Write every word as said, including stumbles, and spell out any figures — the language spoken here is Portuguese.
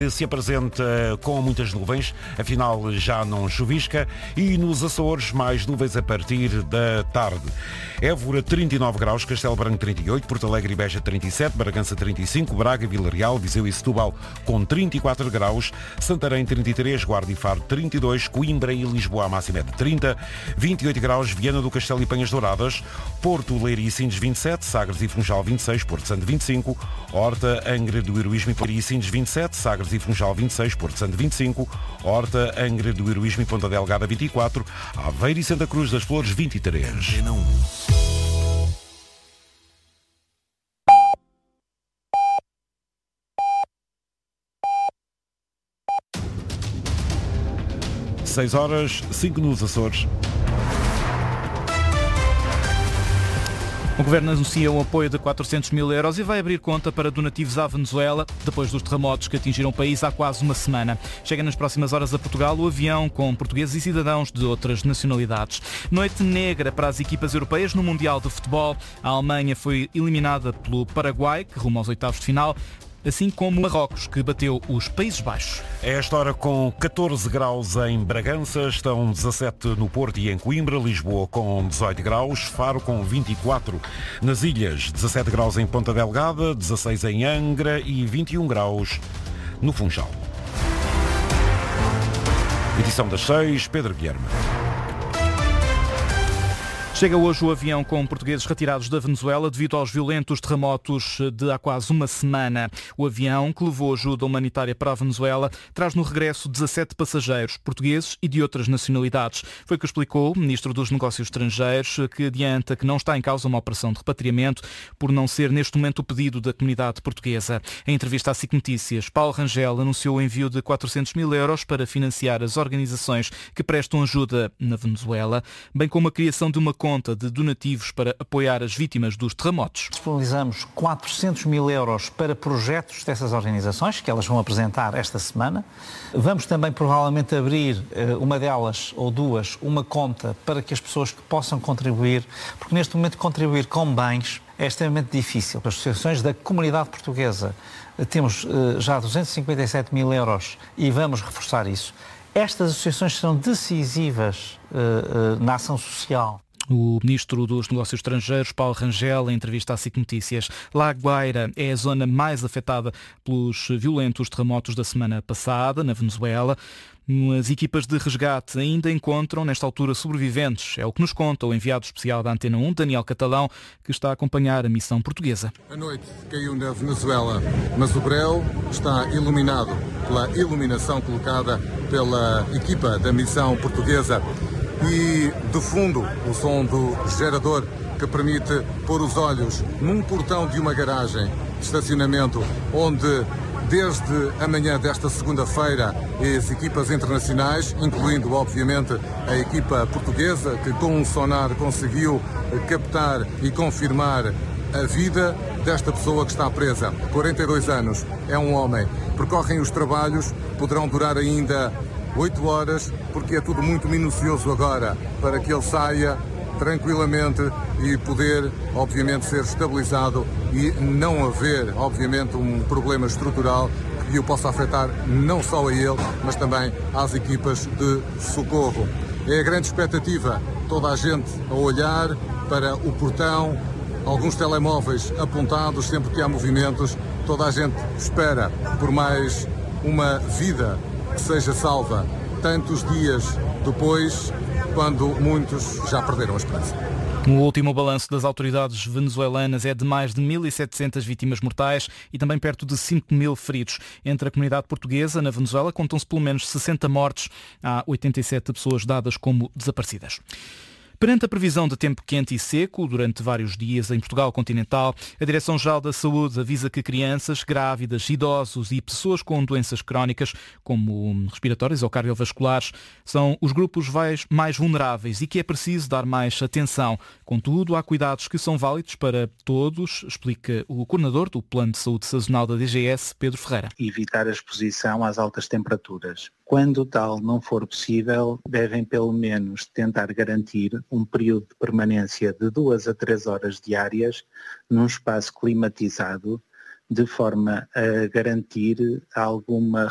Se apresenta com muitas nuvens, afinal já não chuvisca, e nos Açores mais nuvens a partir da tarde. Évora trinta e nove graus, Castelo Branco trinta e oito, Porto Alegre e Beja trinta e sete, Bragança trinta e cinco, Braga, Vila Real, Viseu e Setúbal com trinta e quatro graus, Santarém trinta e três, Guarda e Faro trinta e dois, Coimbra e Lisboa a máxima é de trinta, vinte e oito graus, Viana do Castelo e Penhas Douradas, Porto, Leiria e Sines vinte e sete, Sagres e Funchal vinte e seis, Porto Santo vinte e cinco, Horta, Angra do Heroísmo e Leiria e Sines vinte e sete, Sagres e Funchal vinte e seis, Porto Santo vinte e cinco, Horta, Angra do Heroísmo e Ponta Delgada vinte e quatro, Aveiro e Santa Cruz das Flores vinte e três. seis horas, cinco nos Açores. O Governo anuncia um apoio de quatrocentos mil euros e vai abrir conta para donativos à Venezuela, depois dos terremotos que atingiram o país há quase uma semana. Chega nas próximas horas a Portugal o avião com portugueses e cidadãos de outras nacionalidades. Noite negra para as equipas europeias no Mundial de Futebol. A Alemanha foi eliminada pelo Paraguai, que rumo aos oitavos de final, assim como Marrocos, que bateu os Países Baixos. É esta hora com catorze graus em Bragança, estão dezassete no Porto e em Coimbra, Lisboa com dezoito graus, Faro com vinte e quatro, nas ilhas dezassete graus em Ponta Delgada, dezasseis em Angra e vinte e um graus no Funchal. Edição das seis, Pedro Guilherme. Chega hoje o avião com portugueses retirados da Venezuela devido aos violentos terremotos de há quase uma semana. O avião, que levou ajuda humanitária para a Venezuela, traz no regresso dezassete passageiros, portugueses e de outras nacionalidades. Foi o que explicou o Ministro dos Negócios Estrangeiros, que adianta que não está em causa uma operação de repatriamento por não ser neste momento o pedido da comunidade portuguesa. Em entrevista à S I C Notícias, Paulo Rangel anunciou o envio de quatrocentos mil euros para financiar as organizações que prestam ajuda na Venezuela, bem como a criação de uma conta de donativos para apoiar as vítimas dos terremotos. Disponibilizamos quatrocentos mil euros para projetos dessas organizações, que elas vão apresentar esta semana. Vamos também provavelmente abrir uma delas ou duas, uma conta para que as pessoas que possam contribuir, porque neste momento contribuir com bens é extremamente difícil. As associações da comunidade portuguesa temos já duzentos e cinquenta e sete mil euros e vamos reforçar isso. Estas associações serão decisivas uh, uh, na ação social. O Ministro dos Negócios Estrangeiros, Paulo Rangel, em entrevista à S I C Notícias. La Guaira é a zona mais afetada pelos violentos terremotos da semana passada, na Venezuela. As equipas de resgate ainda encontram, nesta altura, sobreviventes. É o que nos conta o enviado especial da Antena um, Daniel Catalão, que está a acompanhar a missão portuguesa. A noite caiu na Venezuela, mas o breu está iluminado pela iluminação colocada pela equipa da missão portuguesa. E, de fundo, o som do gerador que permite pôr os olhos num portão de uma garagem de estacionamento onde, desde a manhã desta segunda-feira, as equipas internacionais, incluindo, obviamente, a equipa portuguesa, que com um sonar conseguiu captar e confirmar a vida desta pessoa que está presa. quarenta e dois anos, é um homem. Percorrem os trabalhos, poderão durar ainda oito horas, porque é tudo muito minucioso agora, para que ele saia tranquilamente e poder, obviamente, ser estabilizado e não haver, obviamente, um problema estrutural que o possa afetar não só a ele, mas também às equipas de socorro. É a grande expectativa, toda a gente a olhar para o portão, alguns telemóveis apontados sempre que há movimentos, toda a gente espera por mais uma vida que seja salva, tantos dias depois, quando muitos já perderam a esperança. O último balanço das autoridades venezuelanas é de mais de mil e setecentas vítimas mortais e também perto de cinco mil feridos. Entre a comunidade portuguesa, na Venezuela, contam-se pelo menos sessenta mortes. Há oitenta e sete pessoas dadas como desaparecidas. Perante a previsão de tempo quente e seco durante vários dias em Portugal continental, a Direção-Geral da Saúde avisa que crianças, grávidas, idosos e pessoas com doenças crónicas, como respiratórias ou cardiovasculares, são os grupos mais vulneráveis e que é preciso dar mais atenção. Contudo, há cuidados que são válidos para todos, explica o coordenador do Plano de Saúde Sazonal da D G S, Pedro Ferreira. Evitar a exposição às altas temperaturas. Quando tal não for possível, devem pelo menos tentar garantir um período de permanência de duas a três horas diárias num espaço climatizado, de forma a garantir alguma